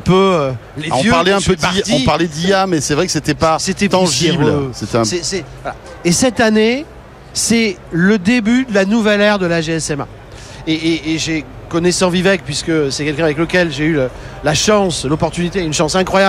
peu les On vieux. parlait un peu Bardi. on parlait d'IA, mais c'est vrai que c'était pas tangible. poussiéreux. C'était un... Voilà. Et cette année, c'est le début de la nouvelle ère de la GSMA. Et j'ai connaissant Vivek, puisque c'est quelqu'un avec lequel j'ai eu la chance, l'opportunité, une chance incroyable